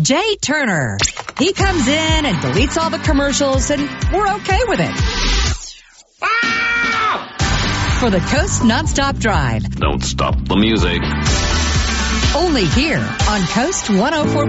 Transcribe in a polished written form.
Jay Turner. He comes in and deletes all the commercials, and we're okay with it. For the Coast Nonstop Drive. Don't stop the music. Only here on Coast 104.